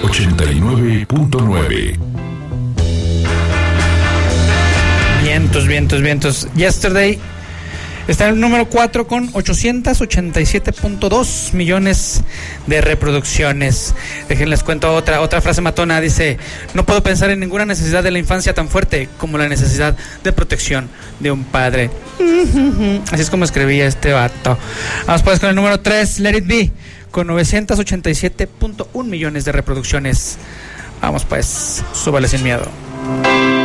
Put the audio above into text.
89.9. Vientos. Yesterday está en el número 4 con 887.2 millones de reproducciones. Déjenles cuento otra frase matona. Dice: no puedo pensar en ninguna necesidad de la infancia tan fuerte como la necesidad de protección de un padre. Así es como escribía este vato. Vamos pues con el número 3, Let It Be, con 987.1 millones de reproducciones. Vamos pues, súbale sin miedo.